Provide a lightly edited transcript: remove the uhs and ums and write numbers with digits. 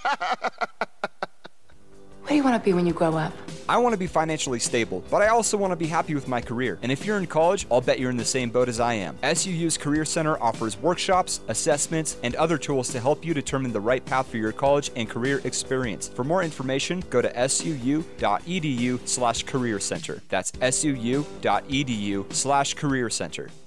What do you want to be when you grow up? I want to be financially stable, but I also want to be happy with my career. And if you're in college, I'll bet you're in the same boat as I am. SUU's Career Center offers workshops, assessments, and other tools to help you determine the right path for your college and career experience. For more information, go to suu.edu/career center. That's suu.edu/career center.